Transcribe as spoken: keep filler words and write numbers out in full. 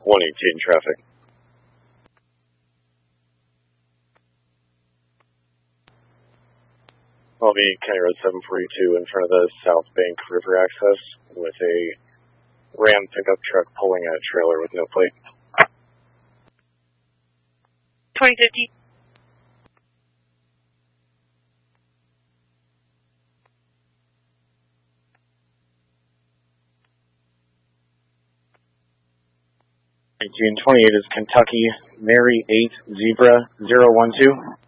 one eighteen traffic. I'll be County Road seven forty-two in front of the South Bank River access with a Ram pickup truck pulling a trailer with no plate. twenty fifty. nineteen twenty-eight is Kentucky, Mary eight, Zebra zero one two.